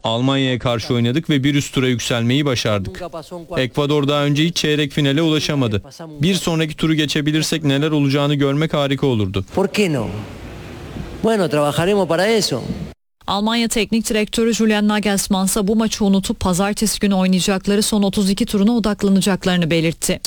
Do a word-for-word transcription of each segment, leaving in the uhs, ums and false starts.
Almanya'ya karşı oynadık ve bir üst tura yükselmeyi başardık. Ekvador daha önce hiç çeyrek finale ulaşamadı. Bir sonraki turu geçebilirsek neler olacağını görmek harika olurdu. Bueno, trabajaremos para eso. Almanya Teknik Direktörü Julian Nagelsmann ise bu maçı unutup pazartesi günü oynayacakları son otuz iki turuna odaklanacaklarını belirtti.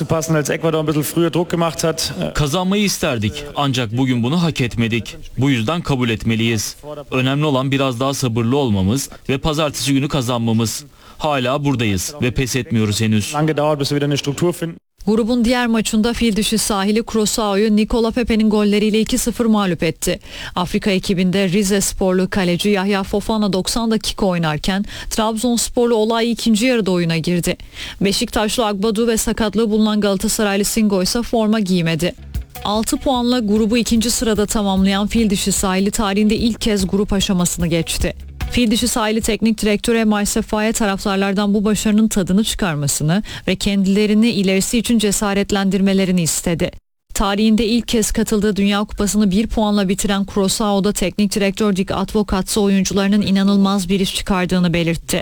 Kazanmayı isterdik ancak bugün bunu hak etmedik. Bu yüzden kabul etmeliyiz. Önemli olan biraz daha sabırlı olmamız ve pazartesi günü kazanmamız. Hala buradayız ve pes etmiyoruz henüz. Grubun diğer maçında fil dişi sahili Curaçao'yu Nicola Pepe'nin golleriyle iki sıfır mağlup etti. Afrika ekibinde Rize sporlu kaleci Yahya Fofana doksan dakika oynarken Trabzonsporlu Olay ikinci yarıda oyuna girdi. Beşiktaşlı Agbadu ve sakatlığı bulunan Galatasaraylı Singo ise forma giymedi. altı puanla grubu ikinci sırada tamamlayan fil dişi sahili tarihinde ilk kez grup aşamasını geçti. Fil dişi sahili teknik direktörü Emel Sefa'ya taraftarlardan bu başarının tadını çıkarmasını ve kendilerini ilerisi için cesaretlendirmelerini istedi. Tarihinde ilk kez katıldığı Dünya Kupası'nı bir puanla bitiren Curaçao'da teknik direktör Dick Advocaat oyuncularının inanılmaz bir iş çıkardığını belirtti.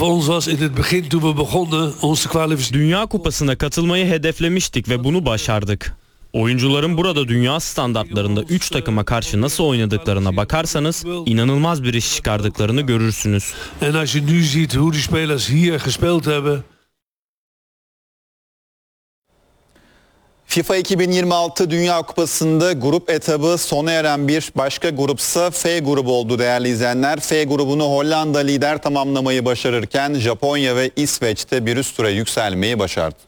Dünya Kupası'na katılmayı hedeflemiştik ve bunu başardık. Oyuncuların burada dünya standartlarında üç takıma karşı nasıl oynadıklarına bakarsanız inanılmaz bir iş çıkardıklarını görürsünüz. FIFA iki bin yirmi altı Dünya Kupası'nda grup etabı sona eren bir başka grupsa F grubu oldu değerli izleyenler. F grubunu Hollanda lider tamamlamayı başarırken Japonya ve İsveç de bir üst tura yükselmeyi başardı.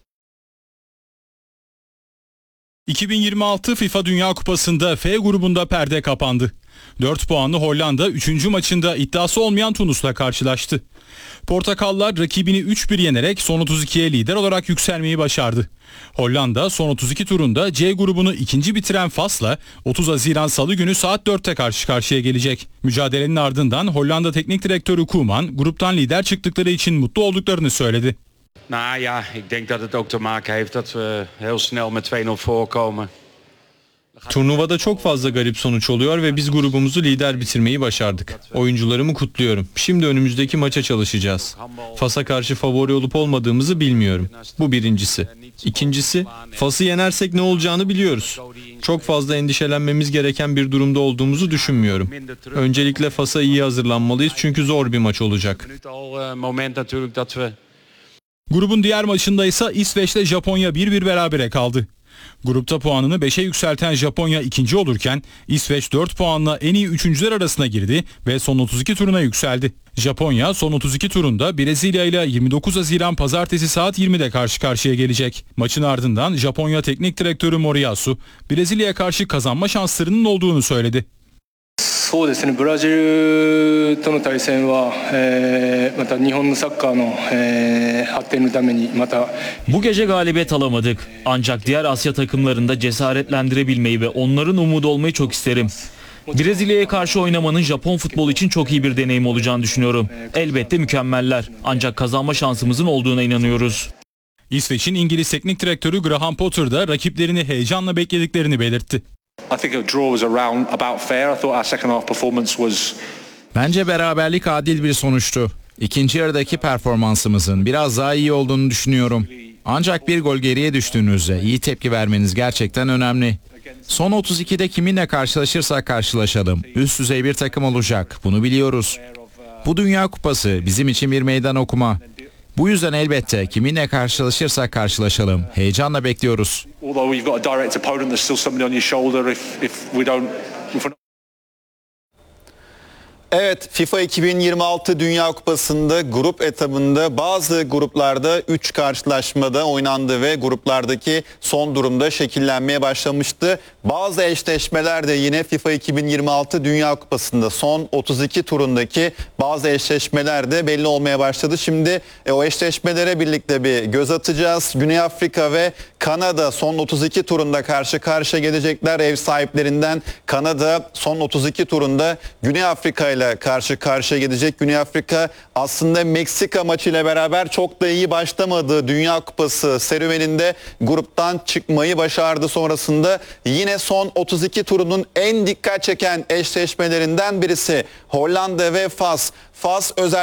iki bin yirmi altı FIFA Dünya Kupası'nda F grubunda perde kapandı. dört puanlı Hollanda üçüncü maçında iddiası olmayan Tunus'la karşılaştı. Portakallar rakibini üç bir yenerek son otuz ikiye lider olarak yükselmeyi başardı. Hollanda son otuz iki turunda C grubunu ikinci bitiren Fas'la otuz Haziran Salı günü saat dörtte karşı karşıya gelecek. Mücadelenin ardından Hollanda Teknik Direktörü Koeman gruptan lider çıktıkları için mutlu olduklarını söyledi. Nou ja, ik denk dat het ook te maken heeft dat we heel snel met twee nul voorkomen. Turnuvada çok fazla garip sonuç oluyor ve biz grubumuzu lider bitirmeyi başardık. Oyuncularımı kutluyorum. Şimdi önümüzdeki maça çalışacağız. Fas'a karşı favori olup olmadığımızı bilmiyorum. Bu birincisi. İkincisi, Fas'ı yenersek ne olacağını biliyoruz. Çok fazla endişelenmemiz gereken bir durumda olduğumuzu düşünmüyorum. Öncelikle Fas'a iyi hazırlanmalıyız çünkü zor bir maç olacak. Grubun diğer maçında ise İsveç'le Japonya bir bir berabere kaldı. Grupta puanını beşe yükselten Japonya ikinci olurken İsveç dört puanla en iyi üçüncüler arasına girdi ve son otuz iki turuna yükseldi. Japonya son otuz iki turunda Brezilya ile yirmi dokuz Haziran Pazartesi saat yirmide karşı karşıya gelecek. Maçın ardından Japonya Teknik Direktörü Moriyasu Brezilya'ya karşı kazanma şanslarının olduğunu söyledi. Bu gece galibiyet alamadık. Ancak diğer Asya takımlarında cesaretlendirebilmeyi ve onların umudu olmayı çok isterim. Brezilya'ya karşı oynamanın Japon futbolu için çok iyi bir deneyim olacağını düşünüyorum. Elbette mükemmeller. Ancak kazanma şansımızın olduğuna inanıyoruz. İsveç'in İngiliz Teknik Direktörü Graham Potter da rakiplerini heyecanla beklediklerini belirtti. Bence beraberlik adil bir sonuçtu. İkinci yarıdaki performansımızın biraz daha iyi olduğunu düşünüyorum. Ancak bir gol geriye düştüğünüzde iyi tepki vermeniz gerçekten önemli. Son otuz ikide kiminle karşılaşırsak karşılaşalım üst düzey bir takım olacak. Bunu biliyoruz. Bu Dünya Kupası bizim için bir meydan okuma. Bu yüzden elbette kiminle karşılaşırsak karşılaşalım heyecanla bekliyoruz. Evet, FIFA iki bin yirmi altı Dünya Kupası'nda grup etabında bazı gruplarda üç karşılaşmada oynandı ve gruplardaki son durumda şekillenmeye başlamıştı. Bazı eşleşmeler de yine FIFA iki bin yirmi altı Dünya Kupası'nda son otuz iki turundaki bazı eşleşmeler de belli olmaya başladı. Şimdi e, o eşleşmelere birlikte bir göz atacağız. Güney Afrika ve Kanada son otuz iki turunda karşı karşıya gelecekler. Ev sahiplerinden Kanada son otuz iki turunda Güney Afrika ile karşı karşıya gelecek. Güney Afrika aslında Meksika maçıyla beraber çok da iyi başlamadığı Dünya Kupası serüveninde gruptan çıkmayı başardı. Sonrasında yine son otuz iki turunun en dikkat çeken eşleşmelerinden birisi Hollanda ve Fas. Fas özel